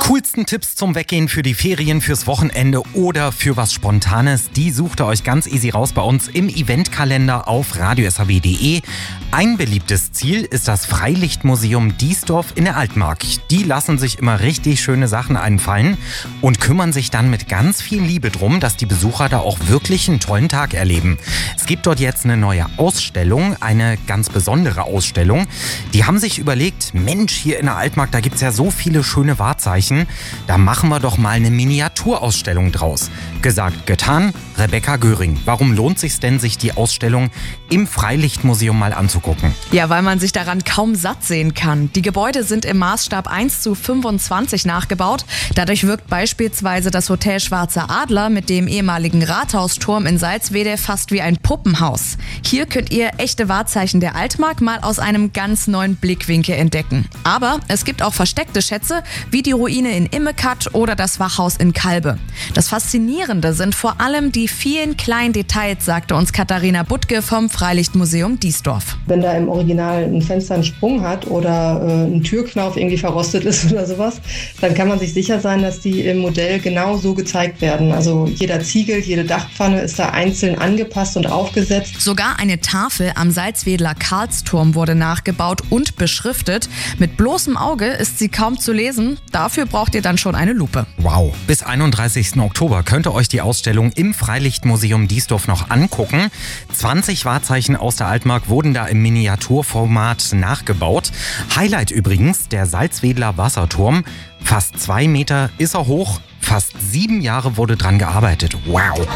Coolsten Tipps zum Weggehen für die Ferien, fürs Wochenende oder für was Spontanes, die sucht ihr euch ganz easy raus bei uns im Eventkalender auf radiosaw.de. Ein beliebtes Ziel ist das Freilichtmuseum Diesdorf in der Altmark. Die lassen sich immer richtig schöne Sachen einfallen und kümmern sich dann mit ganz viel Liebe drum, dass die Besucher da auch wirklich einen tollen Tag erleben. Es gibt dort jetzt eine neue Ausstellung, eine ganz besondere Ausstellung. Die haben sich überlegt, Mensch, hier in der Altmark, da gibt's ja so viele schöne Wahrzeichen. Da machen wir doch mal eine Miniaturausstellung draus. Gesagt, getan. Rebecca Göring, warum lohnt sich's denn, sich die Ausstellung im Freilichtmuseum mal anzugucken? Ja, weil man sich daran kaum satt sehen kann. Die Gebäude sind im Maßstab 1:25 nachgebaut. Dadurch wirkt beispielsweise das Hotel Schwarzer Adler mit dem ehemaligen Rathausturm in Salzwedel fast wie ein Puppenhaus. Hier könnt ihr echte Wahrzeichen der Altmark mal aus einem ganz neuen Blickwinkel entdecken. Aber es gibt auch versteckte Schätze, wie die Ruine in Immekat oder das Wachhaus in Kalbe. Das Faszinierende sind vor allem die vielen kleinen Details, sagte uns Katharina Buttke vom Freilichtmuseum Diesdorf. Wenn da im Original ein Fenster einen Sprung hat oder ein Türknauf irgendwie verrostet ist oder sowas, dann kann man sich sicher sein, dass die im Modell genau so gezeigt werden. Also jeder Ziegel, jede Dachpfanne ist da einzeln angepasst und aufgesetzt. Sogar eine Tafel am Salzwedler Karlsturm wurde nachgebaut und beschriftet. Mit bloßem Auge ist sie kaum zu lesen. Dafür braucht ihr dann schon eine Lupe. Wow, bis 31. Oktober könnt ihr euch die Ausstellung im Freilichtmuseum Diesdorf noch angucken. 20 Wahrzeichen aus der Altmark wurden da im Miniaturformat nachgebaut. Highlight übrigens der Salzwedler Wasserturm. Fast 2 Meter ist er hoch, fast 7 Jahre wurde dran gearbeitet. Wow!